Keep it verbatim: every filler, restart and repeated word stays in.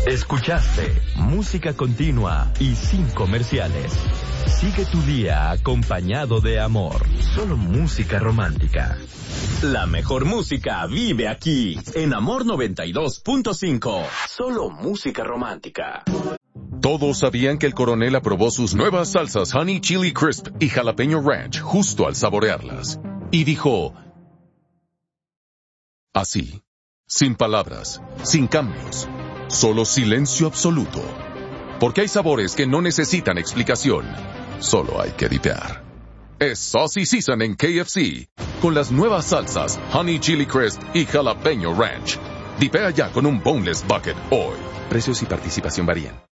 Escuchaste música continua y sin comerciales. Sigue tu día acompañado de amor. Solo música romántica. La mejor música vive aquí, en Amor noventa y dos punto cinco. Solo música romántica. Todos sabían que el coronel aprobó sus nuevas salsas Honey Chili Crisp y Jalapeño Ranch justo al saborearlas. Y dijo... así, sin palabras, sin cambios, solo silencio absoluto. Porque hay sabores que no necesitan explicación, solo hay que dipear. Es Saucy Season en K F C, con las nuevas salsas Honey Chili Crisp y Jalapeño Ranch. Dipea ya con un Boneless Bucket hoy. Precios y participación varían.